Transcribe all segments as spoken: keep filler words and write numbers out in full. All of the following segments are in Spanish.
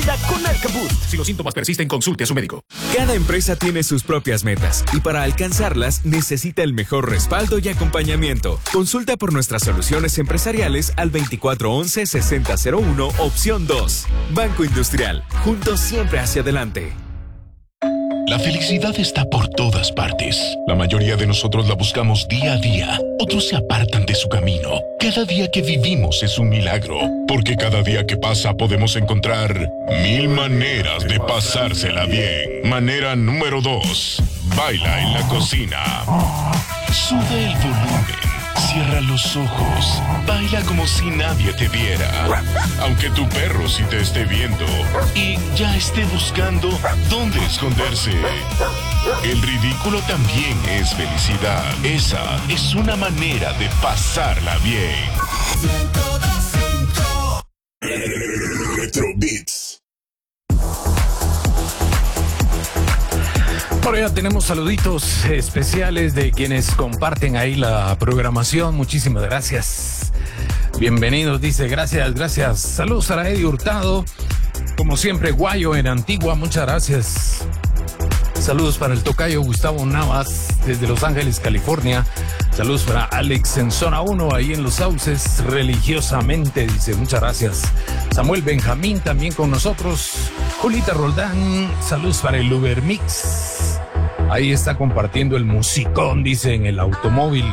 Con Arcaboost. Si los síntomas persisten, consulte a su médico. Cada empresa tiene sus propias metas y para alcanzarlas necesita el mejor respaldo y acompañamiento. Consulta por nuestras soluciones empresariales al veinticuatro once sesenta cero uno, opción dos. Banco Industrial. Juntos siempre hacia adelante. La felicidad está por todas partes. La mayoría de nosotros la buscamos día a día. Otros se apartan de su camino. Cada día que vivimos es un milagro, porque cada día que pasa podemos encontrar mil maneras de pasársela bien. Manera número dos. Baila en la cocina. Sube el volumen. Cierra los ojos. Baila como si nadie te viera. Aunque tu perro sí te esté viendo y ya esté buscando dónde esconderse. El ridículo también es felicidad. Esa es una manera de pasarla bien. Retro Beats. Por ya tenemos saluditos especiales de quienes comparten ahí la programación. Muchísimas gracias. Bienvenidos, dice, gracias, gracias. Saludos a Eddie Hurtado. Como siempre, Guayo en Antigua, muchas gracias. Saludos para el tocayo Gustavo Navas desde Los Ángeles, California. Saludos para Alex en Zona uno, ahí en Los Sauces, religiosamente, dice, muchas gracias. Samuel Benjamín también con nosotros. Julita Roldán, saludos para el Uber Mix. Ahí está compartiendo el musicón, dice, en el automóvil.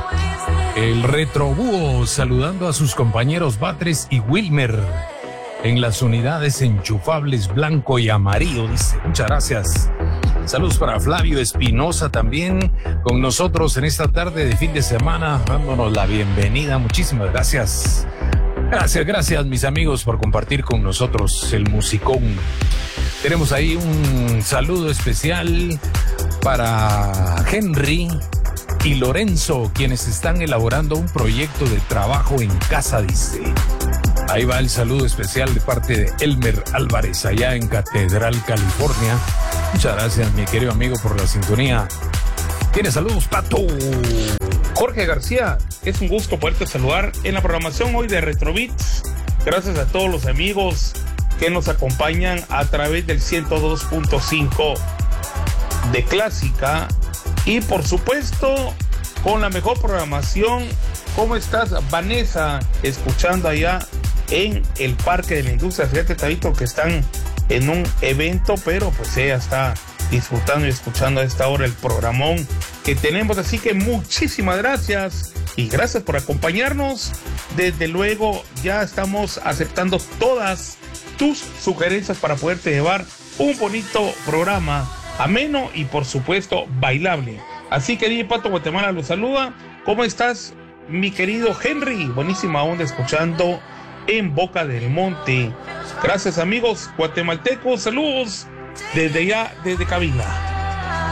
El Retro Búho, saludando a sus compañeros Batres y Wilmer en las unidades enchufables blanco y amarillo, dice, muchas gracias. Saludos para Flavio Espinosa también con nosotros en esta tarde de fin de semana, dándonos la bienvenida. Muchísimas gracias. Gracias, gracias mis amigos por compartir con nosotros el musicón. Tenemos ahí un saludo especial para Henry y Lorenzo, quienes están elaborando un proyecto de trabajo en casa, dice. Ahí va el saludo especial de parte de Elmer Álvarez, allá en Catedral, California. Muchas gracias, mi querido amigo, por la sintonía. ¿Tienes saludos, Pato? Jorge García, es un gusto poderte saludar en la programación hoy de Retro Beats. Gracias a todos los amigos que nos acompañan a través del ciento dos punto cinco de Clásica y por supuesto con la mejor programación. ¿Cómo estás, Vanessa? Escuchando allá en el Parque de la Industria. Fíjate, Tabito, que están en un evento, pero pues ella está disfrutando y escuchando a esta hora el programón que tenemos. Así que muchísimas gracias y gracias por acompañarnos. Desde luego ya estamos aceptando todas tus sugerencias para poderte llevar un bonito programa ameno y por supuesto bailable. Así que D J Pato Guatemala los saluda. ¿Cómo estás, mi querido Henry? Buenísima onda escuchando en Boca del Monte. Gracias, amigos guatemaltecos. Saludos desde allá, desde cabina.